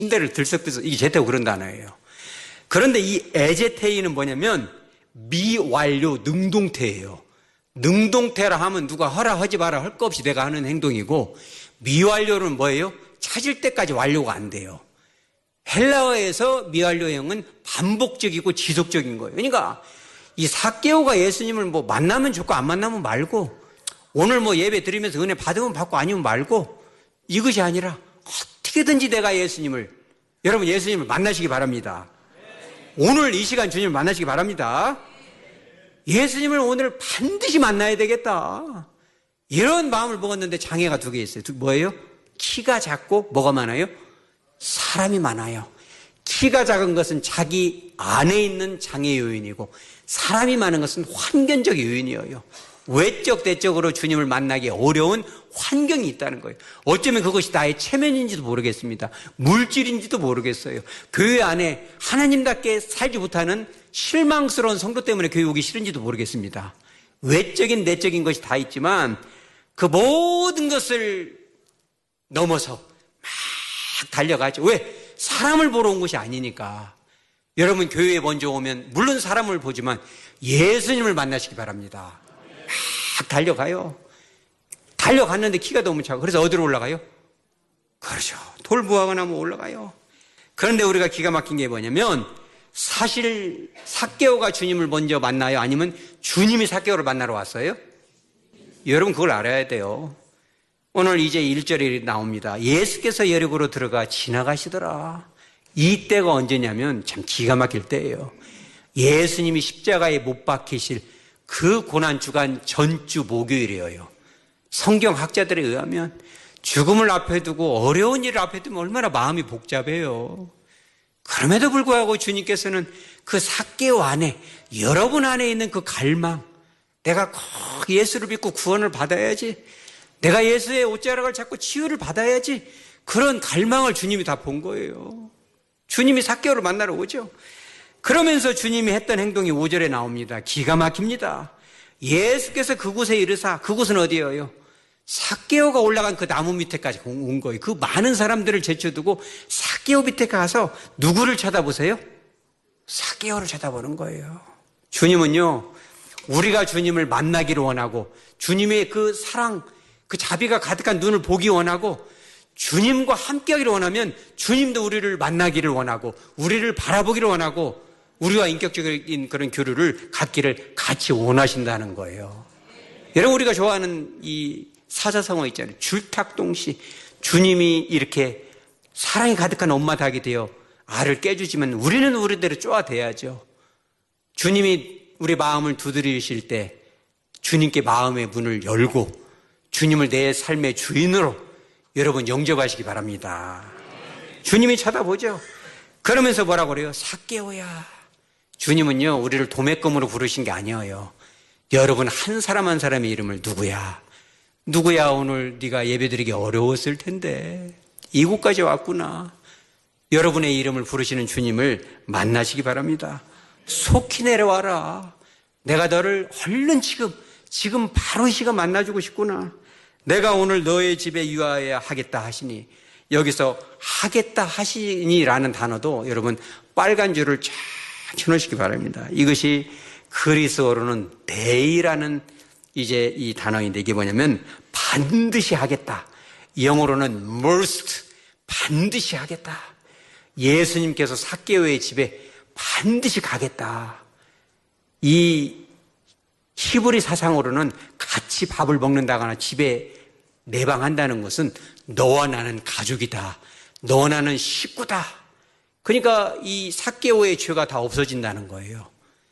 침대를 들썩들썩, 이게 제테오 그런 단어예요. 그런데 이 에제테이는 뭐냐면 미완료 능동태예요. 능동태라 하면 누가 허락하지 마라 할 것 없이 내가 하는 행동이고, 미완료는 뭐예요? 찾을 때까지 완료가 안 돼요. 헬라어에서 미완료형은 반복적이고 지속적인 거예요. 그러니까 이 삭개오가 예수님을 뭐 만나면 좋고 안 만나면 말고, 오늘 뭐 예배 드리면서 은혜 받으면 받고 아니면 말고, 이것이 아니라 어떻게든지 내가 여러분 예수님을 만나시기 바랍니다. 오늘 이 시간 주님을 만나시기 바랍니다. 예수님을 오늘 반드시 만나야 되겠다. 이런 마음을 먹었는데 장애가 두 개 있어요. 뭐예요? 키가 작고 뭐가 많아요? 사람이 많아요. 키가 작은 것은 자기 안에 있는 장애 요인이고, 사람이 많은 것은 환경적 요인이에요. 외적 대적으로 주님을 만나기 어려운 환경이 있다는 거예요. 어쩌면 그것이 나의 체면인지도 모르겠습니다. 물질인지도 모르겠어요. 교회 안에 하나님답게 살지 못하는 실망스러운 성도 때문에 교회 오기 싫은지도 모르겠습니다. 외적인 내적인 것이 다 있지만 그 모든 것을 넘어서 막 달려가죠. 왜? 사람을 보러 온 것이 아니니까. 여러분 교회에 먼저 오면 물론 사람을 보지만 예수님을 만나시기 바랍니다. 막 달려가요. 달려갔는데 키가 너무 작아. 그래서 어디로 올라가요? 그렇죠. 돌부하거나 나면 올라가요. 그런데 우리가 기가 막힌 게 뭐냐면, 사실 삭개오가 주님을 먼저 만나요? 아니면 주님이 삭개오를 만나러 왔어요? 여러분 그걸 알아야 돼요. 오늘 이제 1절에 나옵니다. 예수께서 여리고로 들어가 지나가시더라. 이때가 언제냐면 참 기가 막힐 때예요. 예수님이 십자가에 못 박히실 그 고난주간 전주 목요일이에요. 성경학자들에 의하면 죽음을 앞에 두고 어려운 일을 앞에 두면 얼마나 마음이 복잡해요. 그럼에도 불구하고 주님께서는 그 삭개오 안에, 여러분 안에 있는 그 갈망, 내가 꼭 예수를 믿고 구원을 받아야지, 내가 예수의 옷자락을 잡고 치유를 받아야지, 그런 갈망을 주님이 다 본 거예요. 주님이 삭개오를 만나러 오죠. 그러면서 주님이 했던 행동이 5절에 나옵니다. 기가 막힙니다. 예수께서 그곳에 이르사, 그곳은 어디예요? 삭개오가 올라간 그 나무 밑에까지 온 거예요. 그 많은 사람들을 제쳐두고 삭개오 밑에 가서 누구를 쳐다보세요? 삭개오를 쳐다보는 거예요. 주님은요, 우리가 주님을 만나기를 원하고, 주님의 그 사랑, 그 자비가 가득한 눈을 보기 원하고, 주님과 함께하기를 원하면 주님도 우리를 만나기를 원하고, 우리를 바라보기를 원하고, 우리와 인격적인 그런 교류를 갖기를 같이 원하신다는 거예요. 여러분, 우리가 좋아하는 이 사자성어 있잖아요. 줄탁동시. 주님이 이렇게 사랑이 가득한 엄마 닭이 되어 알을 깨주지만 우리는 우리대로 쪼아대야죠. 주님이 우리 마음을 두드리실 때 주님께 마음의 문을 열고 주님을 내 삶의 주인으로 여러분 영접하시기 바랍니다. 주님이 쳐다보죠. 그러면서 뭐라고 그래요? 삭개오야. 주님은요, 우리를 도매금으로 부르신 게 아니에요. 여러분 한 사람 한 사람의 이름을 누구야 오늘 네가 예배드리기 어려웠을 텐데 이곳까지 왔구나. 여러분의 이름을 부르시는 주님을 만나시기 바랍니다. 속히 내려와라. 내가 너를 얼른 지금 바로 이 시간 만나주고 싶구나. 내가 오늘 너의 집에 유하여야 하겠다 하시니, 여기서 하겠다 하시니라는 단어도 여러분 빨간 줄을 쫙 쳐놓으시기 바랍니다. 이것이 그리스어로는 데이라는 이제 이 단어인데, 이게 뭐냐면 반드시 하겠다. 영어로는 must, 반드시 하겠다. 예수님께서 삭개오의 집에 반드시 가겠다. 이 히브리 사상으로는 같이 밥을 먹는다거나 집에 내방한다는 것은 너와 나는 가족이다. 너와 나는 식구다. 그러니까 이 삭개오의 죄가 다 없어진다는 거예요.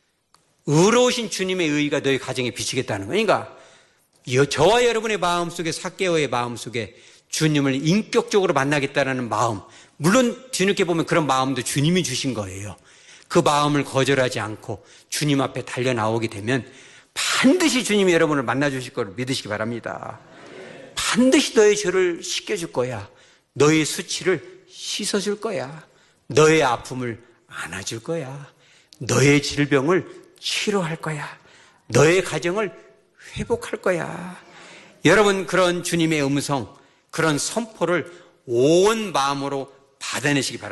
의로우신 주님의 의의가 너희 가정에 비치겠다는 거예요. 그러니까 저와 여러분의 마음속에, 삭개오의 마음속에 주님을 인격적으로 만나겠다는 마음, 물론 뒤늦게 보면 그런 마음도 주님이 주신 거예요. 그 마음을 거절하지 않고 주님 앞에 달려나오게 되면 반드시 주님이 여러분을 만나주실 걸 믿으시기 바랍니다. 반드시 너의 죄를 씻겨줄 거야. 너의 수치를 씻어줄 거야. 너의 아픔을 안아줄 거야. 너의 질병을 치료할 거야. 너의 가정을 회복할 거야. 여러분, 그런 주님의 음성, 그런 선포를 온 마음으로 받아내시기 바랍니다.